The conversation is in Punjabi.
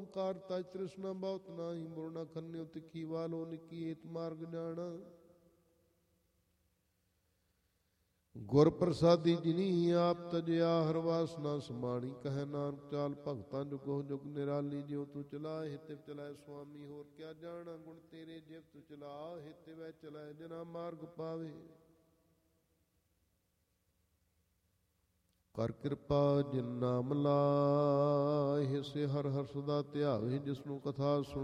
ਓੰਕਾਰ ਤਜ ਤ੍ਰਿਸ਼ਨਾ ਬਹੁਤ ਨਾਹੀ, ਮੁਰਨਾ ਖੰਨਿਓ ਤਿੱਖੀ ਵਾਲੋ ਨਿੱਕੀ ਏਤ ਮਾਰਗ ਜਾਣਾ। ਗੁਰ ਪ੍ਰਸਾਦੀ ਜਿਨੀ ਆਪ ਤਜਿਆ, ਹਰ ਵਾਸਨਾ ਸਮਾਣੀ। ਕਹੈ ਨਾਨਕ ਚਾਲ ਭਗਤਾਂ ਜੁਗੋ ਜੁਗ ਨਿਰਾਲੀ, ਜਿਉ ਤੂੰ ਚਲਾਏ ਹਿਤਿ ਚਲਾਏ ਸੁਆਮੀ। ਹੋਰ ਕਿਆ ਜਾਣਾ ਗੁਣ ਤੇਰੇ, ਜਿਵ ਤੂੰ ਚਲਾ ਹਿਤਿ ਵੈ ਚਲਾਏ, ਜਿਨਾ ਮਾਰਗ ਪਾਵੇ। ਕਰ ਕਿਰਪਾ ਜਿਨ ਨਾਮ ਲਾਏ, ਸੇ ਹਰ ਹਰ ਸਦਾ ਧਿਆਵੇ। ਜਿਸਨੂੰ ਕਥਾ ਸੁਣ